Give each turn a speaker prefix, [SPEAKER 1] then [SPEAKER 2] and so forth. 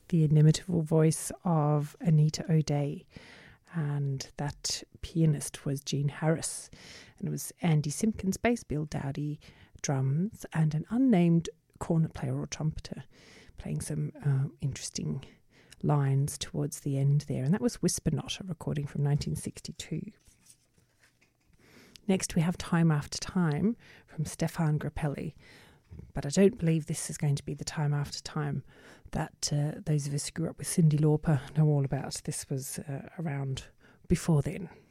[SPEAKER 1] the inimitable voice of Anita O'Day. And that pianist was Gene Harris. And it was Andy Simpkins bass, Bill Dowdy drums, and an unnamed cornet player or trumpeter playing some interesting lines towards the end there. And that was Whisper Not, a recording from 1962. Next we have Time After Time from Stefan Grappelli. But I don't believe this is going to be the Time After Time that those of us who grew up with Cyndi Lauper know all about. This was around before then.